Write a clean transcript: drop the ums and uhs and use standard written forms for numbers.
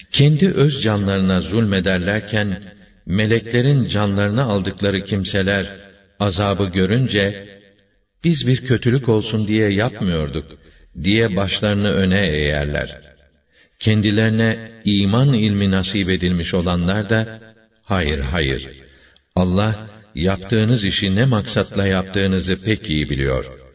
Kendi öz canlarına zulmederlerken, meleklerin canlarını aldıkları kimseler, azabı görünce, biz bir kötülük olsun diye yapmıyorduk, diye başlarını öne eğerler. Kendilerine iman ilmi nasip edilmiş olanlar da, hayır hayır, Allah, yaptığınız işi ne maksatla yaptığınızı pek iyi biliyor.